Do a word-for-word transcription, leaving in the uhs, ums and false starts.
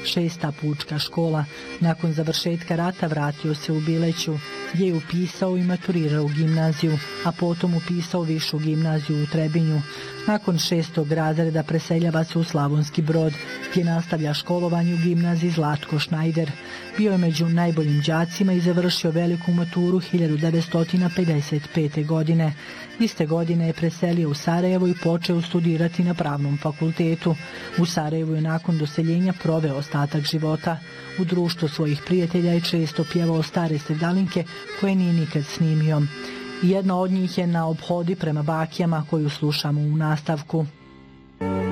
šesta pučka škola. Nakon završetka rata vratio se u Bileću, gdje je upisao i maturirao gimnaziju, a potom upisao višu gimnaziju u Trebinju. Nakon šestog razreda preseljava se u Slavonski Brod, gdje nastavlja školovanje u gimnaziji Zlatko Šnajder. Bio je među najboljim đacima i završio veliku maturu hiljadu devetsto pedeset pete. godine. Iste godine je preselio u Sarajevo i počeo studirati na Pravnom fakultetu. U Sarajevu je nakon doseljenja proveo ostatak života. U društvu svojih prijatelja je često pjevao stare sedalinke koje nije nikad snimio. Jedna od njih je Na obhodi prema bakijama, koju slušamo u nastavku.